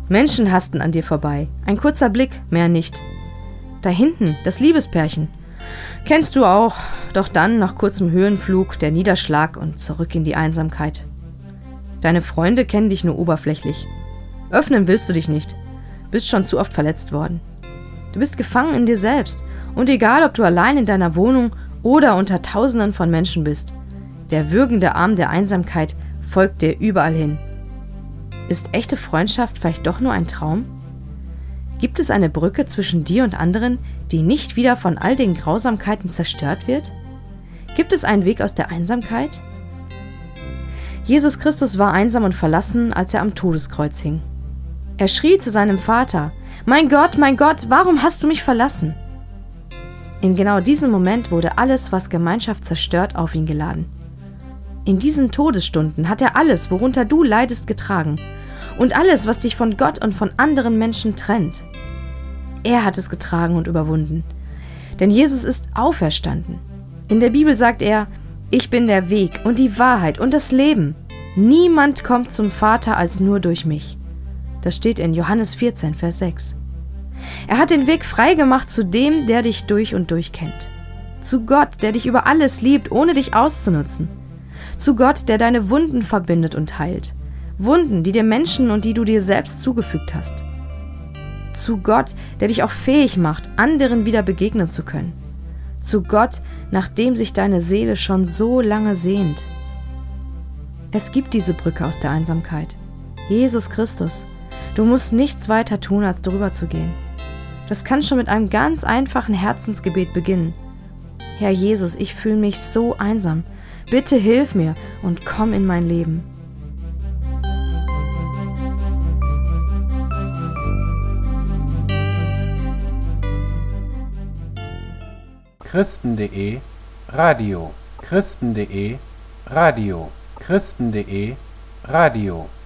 Menschen hasten an dir vorbei. Ein kurzer Blick, mehr nicht. Da hinten, das Liebespärchen. Kennst du auch, doch dann nach kurzem Höhenflug der Niederschlag und zurück in die Einsamkeit. Deine Freunde kennen dich nur oberflächlich. Öffnen willst du dich nicht. Bist schon zu oft verletzt worden. Du bist gefangen in dir selbst. Und egal, ob du allein in deiner Wohnung oder unter Tausenden von Menschen bist, der würgende Arm der Einsamkeit folgt dir überall hin. Ist echte Freundschaft vielleicht doch nur ein Traum? Gibt es eine Brücke zwischen dir und anderen, die nicht wieder von all den Grausamkeiten zerstört wird? Gibt es einen Weg aus der Einsamkeit? Jesus Christus war einsam und verlassen, als er am Todeskreuz hing. Er schrie zu seinem Vater: mein Gott, warum hast du mich verlassen?« In genau diesem Moment wurde alles, was Gemeinschaft zerstört, auf ihn geladen. In diesen Todesstunden hat er alles, worunter du leidest, getragen und alles, was dich von Gott und von anderen Menschen trennt. Er hat es getragen und überwunden. Denn Jesus ist auferstanden. In der Bibel sagt er: Ich bin der Weg und die Wahrheit und das Leben. Niemand kommt zum Vater als nur durch mich. Das steht in Johannes 14, Vers 6. Er hat den Weg frei gemacht zu dem, der dich durch und durch kennt. Zu Gott, der dich über alles liebt, ohne dich auszunutzen. Zu Gott, der deine Wunden verbindet und heilt. Wunden, die dir Menschen und die du dir selbst zugefügt hast. Zu Gott, der dich auch fähig macht, anderen wieder begegnen zu können. Zu Gott, nach dem sich deine Seele schon so lange sehnt. Es gibt diese Brücke aus der Einsamkeit. Jesus Christus. Du musst nichts weiter tun, als darüber zu gehen. Das kann schon mit einem ganz einfachen Herzensgebet beginnen. Herr Jesus, ich fühle mich so einsam. Bitte hilf mir und komm in mein Leben. Christen.de Radio. Christen.de Radio. Christen.de Radio.